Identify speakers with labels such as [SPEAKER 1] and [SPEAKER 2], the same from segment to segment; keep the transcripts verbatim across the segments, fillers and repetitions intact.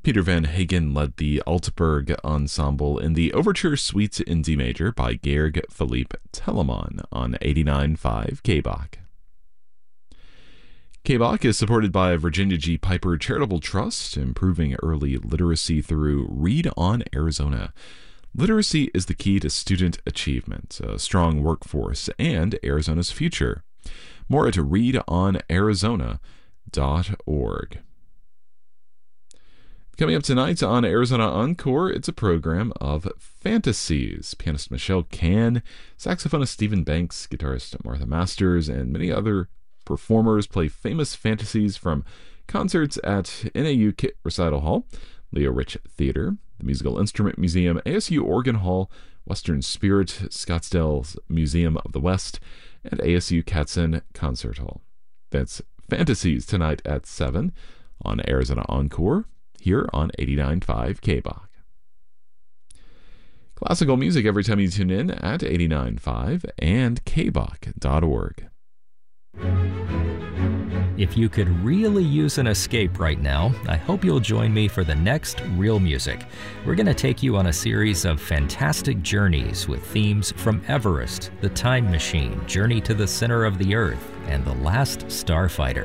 [SPEAKER 1] Peter Van Hagen led the Altenburg Ensemble in the Overture Suite in D major by Georg Philipp Telemann on eighty-nine point five K B O C. K B O C is supported by Virginia G. Piper Charitable Trust, improving early literacy through Read on Arizona. Literacy is the key to student achievement, a strong workforce, and Arizona's future. More at read on arizona dot org. Coming up tonight on Arizona Encore, it's a program of fantasies. Pianist Michelle Can, saxophonist Stephen Banks, guitarist Martha Masters, and many other performers play famous fantasies from concerts at N A U Kit Recital Hall, Leo Rich Theater, the Musical Instrument Museum, A S U Organ Hall, Western Spirit, Scottsdale's Museum of the West, and A S U Katzen Concert Hall. That's Fantasies tonight at seven on Arizona Encore, here on eighty-nine point five K B O C. Classical music every time you tune in at eighty-nine point five and K B O C dot org.
[SPEAKER 2] If you could really use an escape right now, I hope you'll join me for the next Real Music. We're going to take you on a series of fantastic journeys with themes from Everest, The Time Machine, Journey to the Center of the Earth, and The Last Starfighter.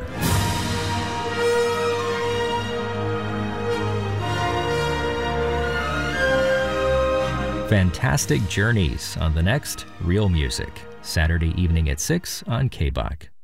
[SPEAKER 2] Fantastic journeys on the next Real Music, Saturday evening at six on K B O C.